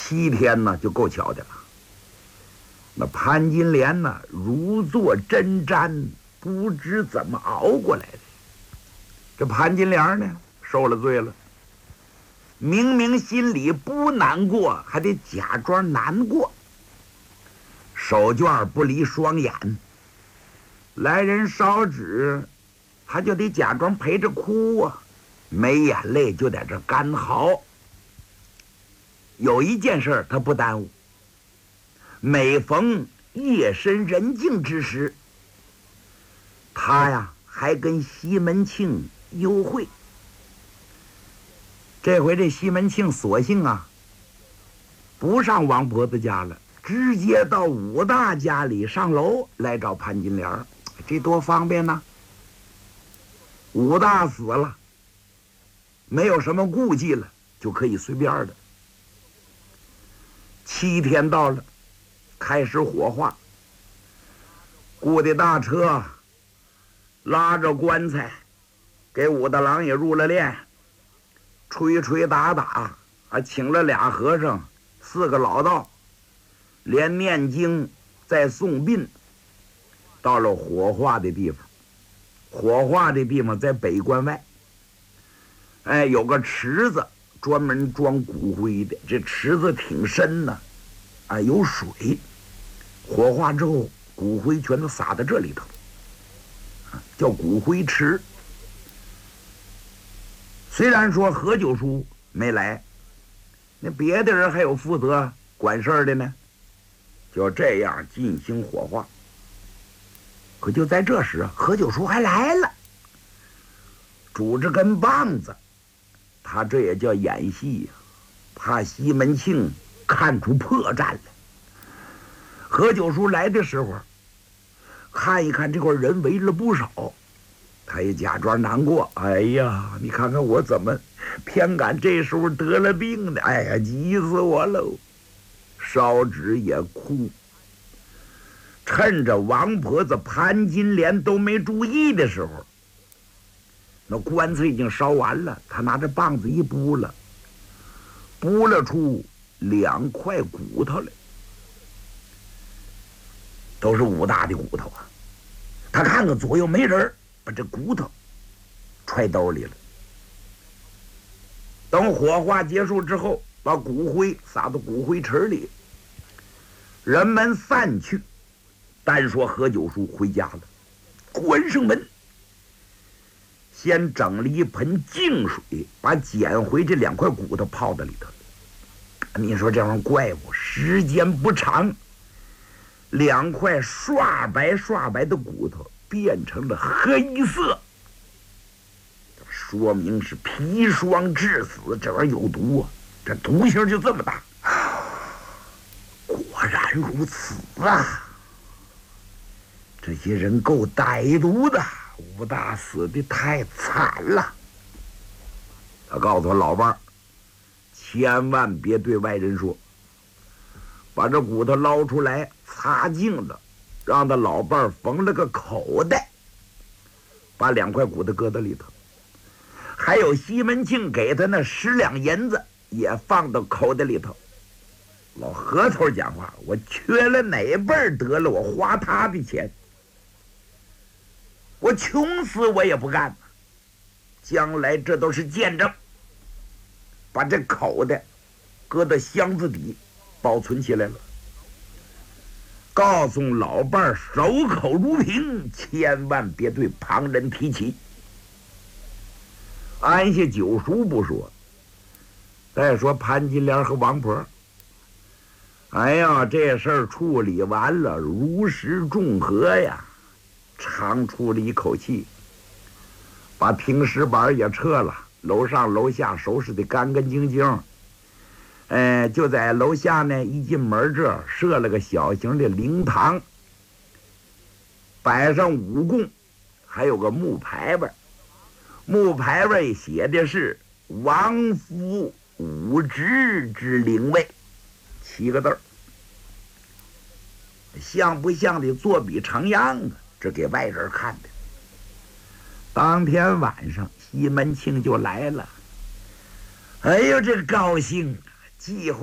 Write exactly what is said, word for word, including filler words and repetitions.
七天呢就够瞧的了。那潘金莲呢，如坐针毡，不知怎么熬过来的。这潘金莲呢，受了罪了，明明心里不难过，还得假装难过，手绢不离双眼，来人烧纸，他就得假装陪着哭啊，没眼泪就在这干嚎。有一件事他不耽误，每逢夜深人静之时，他呀还跟西门庆幽会。这回这西门庆索性啊不上王婆子家了，直接到武大家里上楼来找潘金莲，这多方便呢！武大死了，没有什么顾忌了，就可以随便的。七天到了，开始火化。雇的大车拉着棺材，给武大郎也入了殓，吹吹打打，还请了俩和尚，四个老道，连念经再送殡。到了火化的地方，火化的地方在北关外，哎，有个池子专门装骨灰的，这池子挺深呢，啊，有水。火化之后，骨灰全都撒在这里头，叫骨灰池。虽然说何九叔没来，那别的人还有负责管事儿的呢，就这样进行火化。可就在这时，何九叔还来了，拄着根棒子。他这也叫演戏呀，怕西门庆看出破绽来。何九叔来的时候，看一看这块人围了不少，他也假装难过。哎呀，你看看我怎么偏赶这时候得了病的，哎呀，急死我喽！烧纸也哭。趁着王婆子潘金莲都没注意的时候，那棺材已经烧完了，他拿着棒子一拨了，拨了出两块骨头来，都是武大的骨头啊。他看看左右没人，把这骨头揣兜里了。等火化结束之后，把骨灰撒到骨灰池里，人们散去。单说何九叔回家了，关上门，先整了一盆净水，把捡回这两块骨头泡在里头。你说这玩意儿怪物，时间不长，两块刷白刷白的骨头变成了黑色，说明是砒霜致死，这玩意儿有毒啊！这毒性就这么大，果然如此啊！这些人够歹毒的，武大死的太惨了。他告诉老伴儿，千万别对外人说，把这骨头捞出来擦净了，让他老伴儿缝了个口袋，把两块骨头搁在里头，还有西门庆给他那十两银子也放到口袋里头。老何头讲话，我缺了哪辈儿得了，我花他的钱，我穷死我也不干，将来这都是见证。把这口袋搁到箱子底保存起来了，告诉老伴儿守口如瓶，千万别对旁人提起。安下九叔不说，再说潘金莲和王婆，哎呀，这事儿处理完了，如释重荷呀，长出了一口气，把停尸板也撤了，楼上楼下收拾的干干净净。呃，就在楼下呢，一进门这儿设了个小型的灵堂，摆上五供，还有个木牌位，木牌位写的是王府武职之灵位，七个字儿，像不像的作比成样啊？这给外人看的。当天晚上，西门庆就来了。哎呦，这高兴！计划